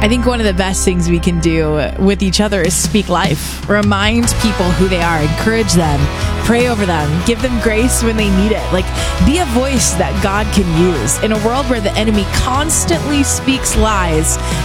I think one of the best things we can do with each other is speak life. Remind people who they are, encourage them, pray over them, give them grace when they need it. Like, be a voice that God can use. In a world where the enemy constantly speaks lies,